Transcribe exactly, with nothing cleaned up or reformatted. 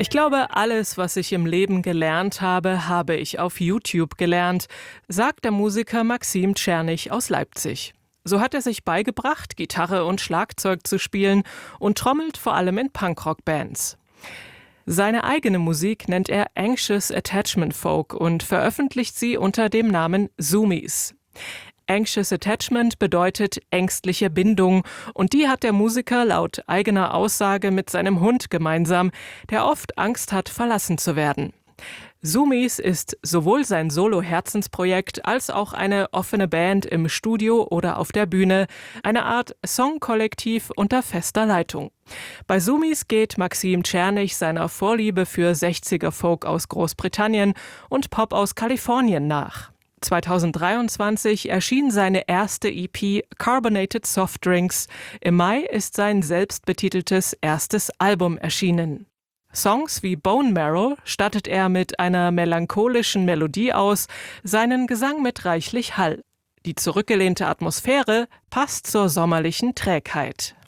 Ich glaube, alles, was ich im Leben gelernt habe, habe ich auf YouTube gelernt, sagt der Musiker Maxim Czernych aus Leipzig. So hat er sich beigebracht, Gitarre und Schlagzeug zu spielen und trommelt vor allem in Punkrock-Bands. Seine eigene Musik nennt er Anxious Attachment Folk und veröffentlicht sie unter dem Namen Zoomies. Anxious Attachment bedeutet ängstliche Bindung und die hat der Musiker laut eigener Aussage mit seinem Hund gemeinsam, der oft Angst hat, verlassen zu werden. Zoomies ist sowohl sein Solo-Herzensprojekt als auch eine offene Band im Studio oder auf der Bühne, eine Art Songkollektiv unter fester Leitung. Bei Zoomies geht Maxim Czernych seiner Vorliebe für sechziger-Folk aus Großbritannien und Pop aus Kalifornien nach. zweitausenddreiundzwanzig erschien seine erste E P Carbonated Soft Drinks. Im Mai ist sein selbstbetiteltes erstes Album erschienen. Songs wie Bone Marrow stattet er mit einer melancholischen Melodie aus, seinen Gesang mit reichlich Hall. Die zurückgelehnte Atmosphäre passt zur sommerlichen Trägheit.